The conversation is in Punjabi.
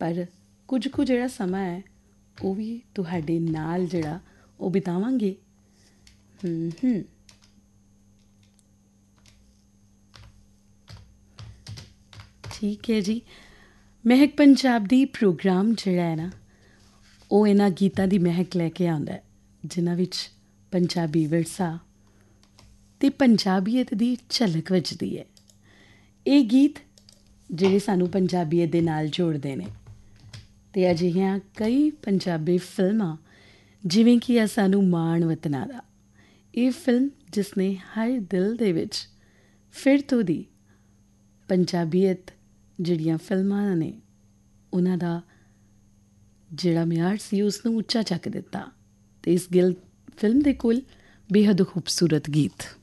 ਪਰ ਕੁਝ ਕੁ ਜਿਹੜਾ ਸਮਾਂ ਹੈ ਉਹ ਵੀ ਤੁਹਾਡੇ ਨਾਲ ਜਿਹੜਾ ਉਹ ਬਿਤਾਵਾਂਗੇ। ਠੀਕ ਹੈ ਜੀ। ਮਹਿਕ ਪੰਜਾਬ ਦੀ ਪ੍ਰੋਗਰਾਮ ਜਿਹੜਾ ਹੈ ਨਾ ਉਹ ਇਹਨਾਂ ਗੀਤਾਂ ਦੀ ਮਹਿਕ ਲੈ ਕੇ ਆਉਂਦਾ ਜਿਨ੍ਹਾਂ ਵਿੱਚ ਪੰਜਾਬੀ ਵਿਰਸਾ ਅਤੇ ਪੰਜਾਬੀਅਤ ਦੀ ਝਲਕ ਵੱਜਦੀ ਹੈ। ਇਹ ਗੀਤ ਜਿਹੜੇ ਸਾਨੂੰ ਪੰਜਾਬੀਅਤ ਦੇ ਨਾਲ ਜੋੜਦੇ ਨੇ ਅਤੇ ਅਜਿਹੀਆਂ ਕਈ ਪੰਜਾਬੀ ਫਿਲਮਾਂ ਜਿਵੇਂ ਕਿ ਆ ਸਾਨੂੰ ਮਾਣ ਵਤਨਾਂ ਦਾ, ਇਹ ਫਿਲਮ ਜਿਸ ਨੇ ਹਰ ਦਿਲ ਦੇ ਵਿੱਚ ਫਿਰ ਤੋਂ ਦੀ ਪੰਜਾਬੀਅਤ ਜਿਹੜੀਆਂ ਫਿਲਮਾਂ ਨੇ ਉਹਨਾਂ ਦਾ ਜਿਹੜਾ ਮਿਆਰ ਸੀ ਉਸ ਨੂੰ ਉੱਚਾ ਚੱਕ ਦਿੱਤਾ ਅਤੇ ਇਸ ਫਿਲਮ ਦੇ ਕੋਲ ਬੇਹੱਦ ਖੂਬਸੂਰਤ ਗੀਤ।